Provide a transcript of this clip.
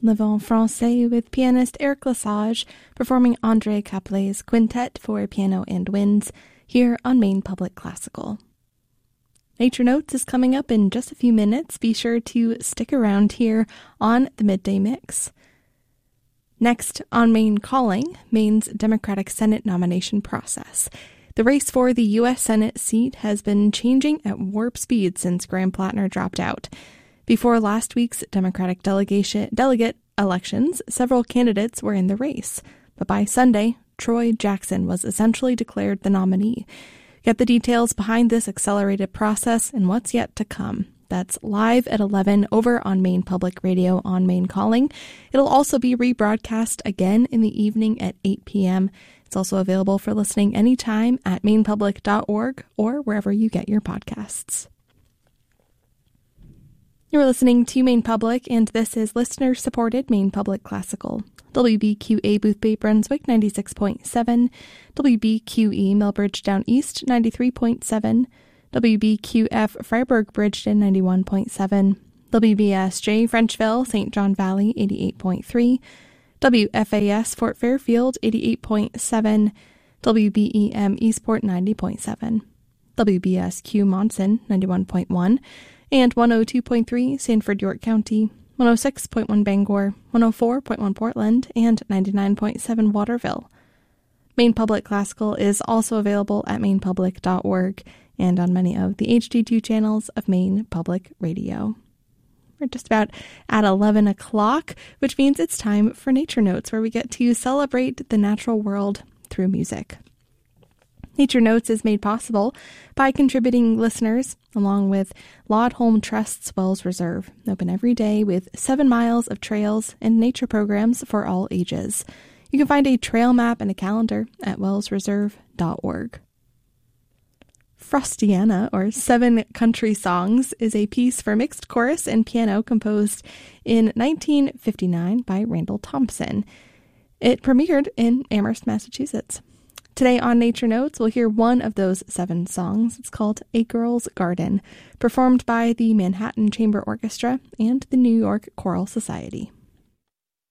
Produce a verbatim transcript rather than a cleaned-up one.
Le Vent Français with pianist Eric Lesage performing André Caplet's Quintet for Piano and Winds here on Maine Public Classical. Nature Notes is coming up in just a few minutes. Be sure to stick around here on the Midday Mix. Next on Maine Calling, Maine's Democratic Senate nomination process. The race for the U S Senate seat has been changing at warp speed since Graham Plattner dropped out. Before last week's Democratic delegation, delegate elections, several candidates were in the race. But by Sunday, Troy Jackson was essentially declared the nominee. Get the details behind this accelerated process and what's yet to come. That's live at eleven over on Maine Public Radio on Maine Calling. It'll also be rebroadcast again in the evening at eight p.m. It's also available for listening anytime at maine public dot org or wherever you get your podcasts. You're listening to Maine Public, and this is listener-supported Maine Public Classical. W B Q A Boothbay Brunswick ninety-six point seven, W B Q E Millbridge Down East ninety-three point seven, W B Q F Freiburg Bridgeton ninety-one point seven, W B S J Frenchville Saint John Valley eighty-eight point three, W F A S Fort Fairfield eighty-eight point seven, W B E M Eastport ninety point seven, W B S Q Monson ninety-one point one, and one oh two point three Sanford York County, one oh six point one Bangor, one oh four point one Portland, and ninety-nine point seven Waterville. Maine Public Classical is also available at maine public dot org and on many of the H D two channels of Maine Public Radio. We're just about at eleven o'clock, which means it's time for Nature Notes, where we get to celebrate the natural world through music. Nature Notes is made possible by contributing listeners, along with Laudholm Trust's Wells Reserve, open every day with seven miles of trails and nature programs for all ages. You can find a trail map and a calendar at wells reserve dot org. Frostiana, or Seven Country Songs, is a piece for mixed chorus and piano composed in nineteen fifty-nine by Randall Thompson. It premiered in Amherst, Massachusetts. Today on Nature Notes, we'll hear one of those seven songs. It's called A Girl's Garden, performed by the Manhattan Chamber Orchestra and the New York Choral Society.